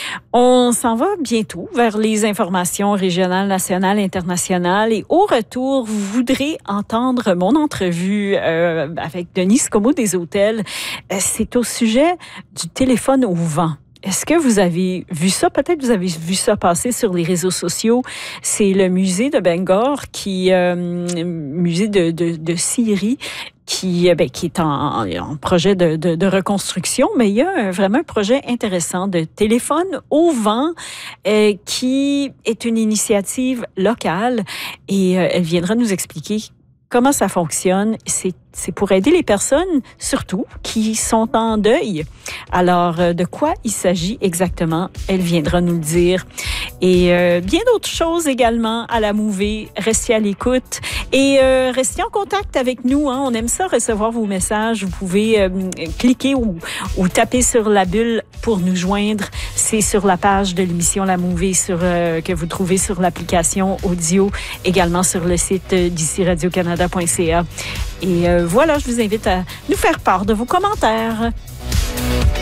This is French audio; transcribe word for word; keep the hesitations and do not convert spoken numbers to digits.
On s'en va bientôt vers les informations régionales, nationales, internationales. Et au retour, vous voudrez entendre mon entrevue euh, avec Denise Comeau des Hôtels. C'est au sujet du téléphone au vent. Est-ce que vous avez vu ça? Peut-être vous avez vu ça passer sur les réseaux sociaux. C'est le musée de Bangor, qui euh, musée de, de, de Syrie, qui, ben, qui est en, en projet de, de, de reconstruction, mais il y a un, vraiment un projet intéressant de téléphone au vent euh, qui est une initiative locale et euh, elle viendra nous expliquer comment ça fonctionne. C'est C'est pour aider les personnes, surtout, qui sont en deuil. Alors, de quoi il s'agit exactement? Elle viendra nous le dire. Et euh, bien d'autres choses également à la Mouvée. Restez à l'écoute et euh, restez en contact avec nous. Hein. On aime ça, recevoir vos messages. Vous pouvez euh, cliquer ou, ou taper sur la bulle pour nous joindre. C'est sur la page de l'émission La Mouvée sur, euh, que vous trouvez sur l'application audio, également sur le site d'ici radio canada point c a. Et euh, voilà, je vous invite à nous faire part de vos commentaires.